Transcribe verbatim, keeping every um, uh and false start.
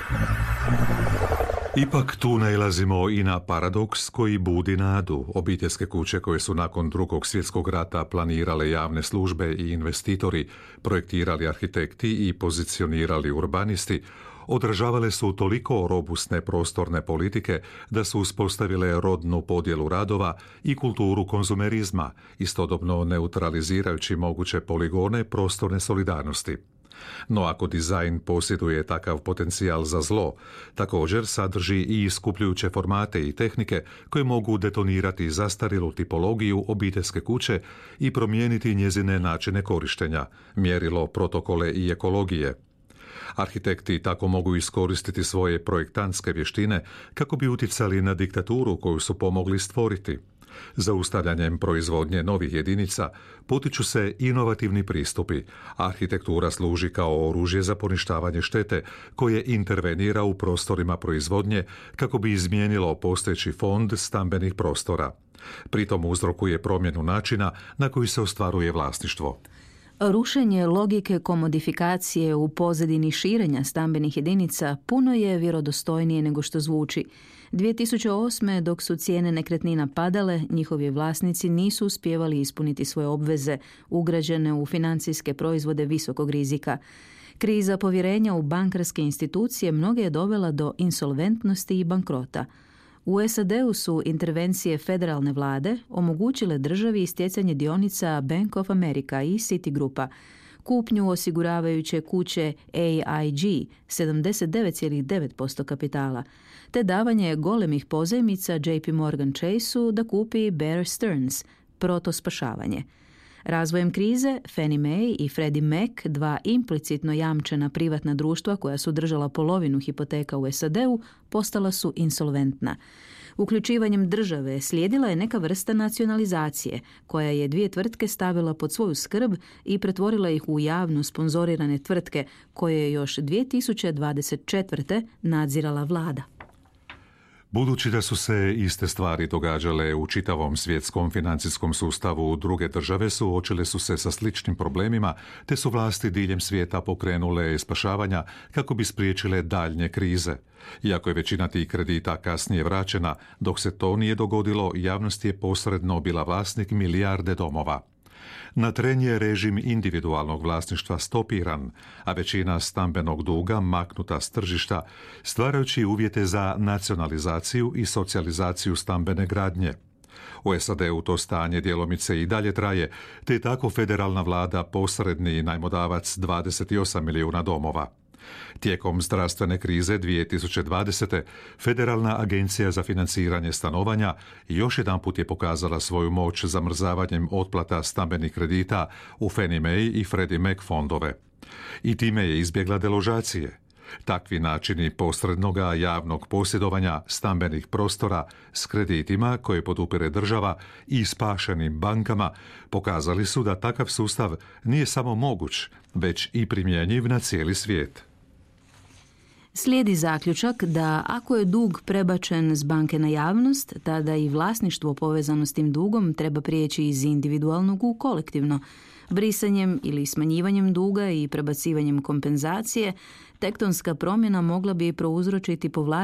Ipak tu nailazimo i na paradoks koji budi nadu. Obiteljske kuće koje su nakon drugog svjetskog rata planirale javne službe i investitori, projektirali arhitekti i pozicionirali urbanisti, održavale su toliko robustne prostorne politike da su uspostavile rodnu podjelu radova i kulturu konzumerizma, istodobno neutralizirajući moguće poligone prostorne solidarnosti. No ako dizajn posjeduje takav potencijal za zlo, također sadrži i iskupljujuće formate i tehnike koje mogu detonirati zastarilu tipologiju obiteljske kuće i promijeniti njezine načine korištenja, mjerilo, protokole i ekologije. Arhitekti tako mogu iskoristiti svoje projektantske vještine kako bi utjecali na diktaturu koju su pomogli stvoriti. Zaustavljanjem proizvodnje novih jedinica potiču se inovativni pristupi. Arhitektura služi kao oružje za poništavanje štete koje intervenira u prostorima proizvodnje kako bi izmijenilo postojeći fond stambenih prostora. Pritom uzrokuje promjenu načina na koji se ostvaruje vlasništvo. Rušenje logike komodifikacije u pozadini širenja stambenih jedinica puno je vjerodostojnije nego što zvuči. dvije tisuće osme. dok su cijene nekretnina padale, njihovi vlasnici nisu uspijevali ispuniti svoje obveze ugrađene u financijske proizvode visokog rizika. Kriza povjerenja u bankarske institucije mnoge je dovela do insolventnosti i bankrota. U S A D-u su intervencije federalne vlade omogućile državi stjecanje dionica Bank of America i Citigroupa, kupnju osiguravajuće kuće A I G sedamdeset devet zarez devet posto kapitala, te davanje golemih pozajmica J P Morgan Chase-u da kupi Bear Stearns, protospašavanje. Razvojem krize, Fannie Mae i Freddie Mac, dva implicitno jamčena privatna društva koja su držala polovinu hipoteka u S A D-u, postala su insolventna. Uključivanjem države slijedila je neka vrsta nacionalizacije, koja je dvije tvrtke stavila pod svoju skrb i pretvorila ih u javno sponzorirane tvrtke, koje je još dvije tisuće dvadeset četvrte. nadzirala vlada. Budući da su se iste stvari događale u čitavom svjetskom financijskom sustavu, druge države suočile su se sa sličnim problemima, te su vlasti diljem svijeta pokrenule spašavanja kako bi spriječile daljnje krize. Iako je većina tih kredita kasnije vraćena, dok se to nije dogodilo, javnost je posredno bila vlasnik milijarde domova. Na tren je režim individualnog vlasništva stopiran, a većina stambenog duga maknuta s tržišta, stvarajući uvjete za nacionalizaciju i socijalizaciju stambene gradnje. U S A D-u to stanje djelomice i dalje traje, te je tako federalna vlada posredni najmodavac dvadeset osam milijuna domova. Tijekom zdravstvene krize dvije tisuće dvadesete. Federalna agencija za financiranje stanovanja još jedanput je pokazala svoju moć zamrzavanjem otplata stambenih kredita u Fannie Mae i Freddie Mac fondove. I time je izbjegla deložacije. Takvi načini posrednoga javnog posjedovanja stambenih prostora s kreditima koje podupire država i spašenim bankama pokazali su da takav sustav nije samo moguć, već i primjenjiv na cijeli svijet. Slijedi zaključak da ako je dug prebačen s banke na javnost, tada i vlasništvo povezano s tim dugom treba prijeći iz individualnog u kolektivno. Brisanjem ili smanjivanjem duga i prebacivanjem kompenzacije, tektonska promjena mogla bi prouzročiti povlačenje